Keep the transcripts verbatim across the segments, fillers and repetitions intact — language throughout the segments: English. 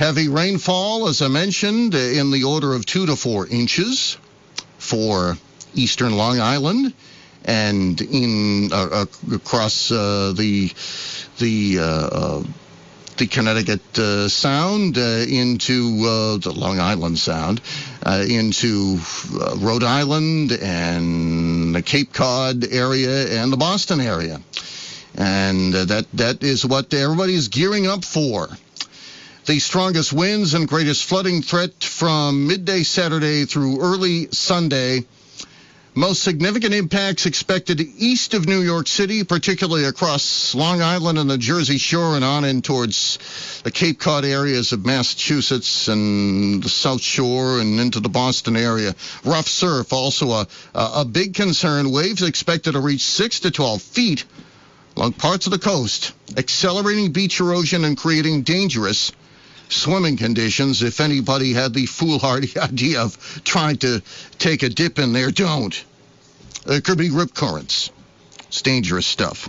Heavy rainfall, as I mentioned, in the order of two to four inches for eastern Long Island and in uh, across uh, the the uh, uh, the Connecticut uh, Sound uh, into uh, the Long Island Sound uh, into uh, Rhode Island and the Cape Cod area and the Boston area. And uh, that that is what everybody's gearing up for. The strongest winds and greatest flooding threat from midday Saturday through early Sunday. Most significant impacts expected east of New York City, particularly across Long Island and the Jersey Shore and on in towards the Cape Cod areas of Massachusetts and the South Shore and into the Boston area. Rough surf, also a, a big concern. Waves expected to reach six to twelve feet along parts of the coast, accelerating beach erosion and creating dangerous swimming conditions. If anybody had the foolhardy idea of trying to take a dip in there, don't. There could be rip currents. It's dangerous stuff.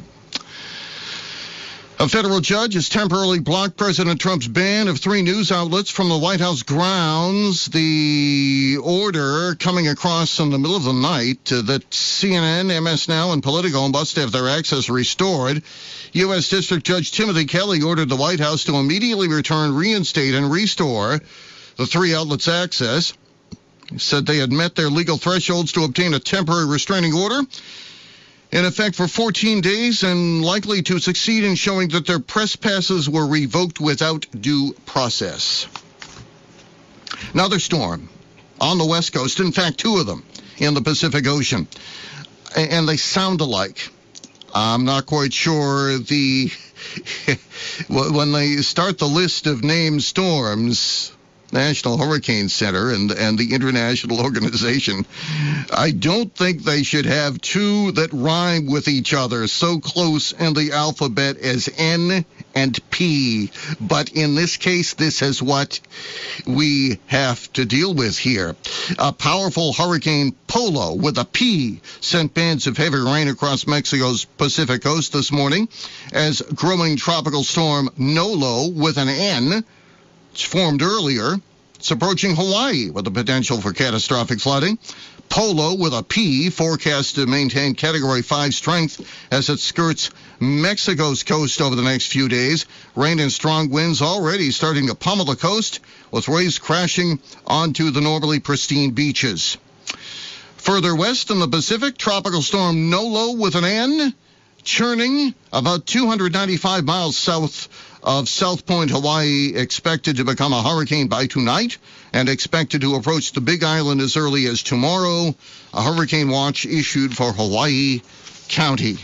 A federal judge has temporarily blocked President Trump's ban of three news outlets from the White House grounds. The order coming across in the middle of the night uh, that C N N, M S Now, and Politico must have their access restored. U S. District Judge Timothy Kelly ordered the White House to immediately return, reinstate, and restore the three outlets' access. He said they had met their legal thresholds to obtain a temporary restraining order in effect for fourteen days and likely to succeed in showing that their press passes were revoked without due process. Another storm on the West Coast, in fact, two of them in the Pacific Ocean, and they sound alike. I'm not quite sure the when they start the list of named storms, National Hurricane Center and and the international organization, I don't think they should have two that rhyme with each other so close in the alphabet as N and P. But in this case, this is what we have to deal with here. A powerful Hurricane Polo with a P sent bands of heavy rain across Mexico's Pacific coast this morning, as growing tropical storm Nolo with an N, which formed earlier, it's approaching Hawaii with the potential for catastrophic flooding. Polo with a P forecast to maintain Category five strength as it skirts Mexico's coast over the next few days. Rain and strong winds already starting to pummel the coast, with waves crashing onto the normally pristine beaches. Further west in the Pacific, tropical storm Nolo with an N, churning about two hundred ninety-five miles south of South Point, Hawaii, expected to become a hurricane by tonight and expected to approach the Big Island as early as tomorrow. A hurricane watch issued for Hawaii County.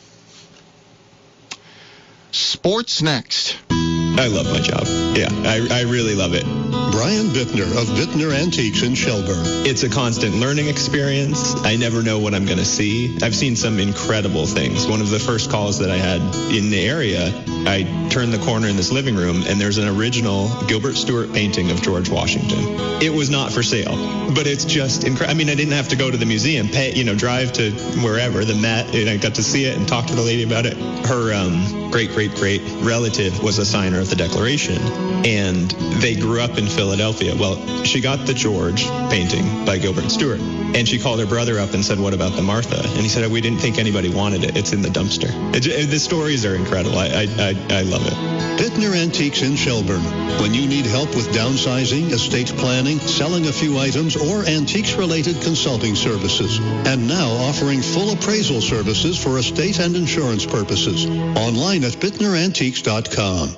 Sports next. I love my job. Yeah, I, I really love it. Brian Bittner of Bittner Antiques in Shelburne. It's a constant learning experience. I never know what I'm going to see. I've seen some incredible things. One of the first calls that I had in the area, I turned the corner in this living room, and there's an original Gilbert Stuart painting of George Washington. It was not for sale, but it's just incredible. I mean, I didn't have to go to the museum, pay, you know, drive to wherever, the Met, and I got to see it and talk to the lady about it. Her um, great, great, great relative was a signer of the Declaration, and they grew up in Philadelphia. Well, she got the George painting by Gilbert Stuart, and she called her brother up and said, "What about the Martha?" And he said, "We didn't think anybody wanted it. It's in the dumpster." It, it, the stories are incredible. I, I, I, I love it. Bittner Antiques in Shelburne. When you need help with downsizing, estate planning, selling a few items, or antiques-related consulting services. And now offering full appraisal services for estate and insurance purposes. Online at bittner antiques dot com.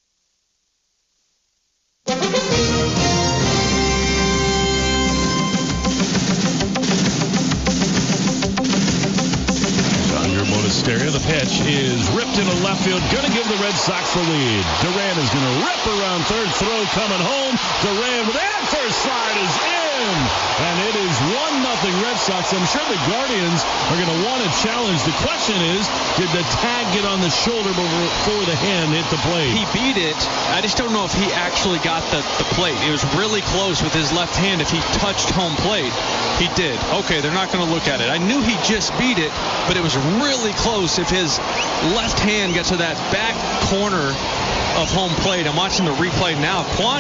The pitch is ripped into left field. Going to give the Red Sox the lead. Duran is going to rip around third. Throw coming home. Duran with that first slide is in. And it is one nothing Red Sox. I'm sure the Guardians are going to want to challenge. The question is, did the tag get on the shoulder before the hand hit the plate? He beat it. I just don't know if he actually got the, the plate. It was really close with his left hand. If he touched home plate, he did. Okay, they're not going to look at it. I knew he just beat it, but it was really close. If his left hand gets to that back corner of home plate, I'm watching the replay now. Quan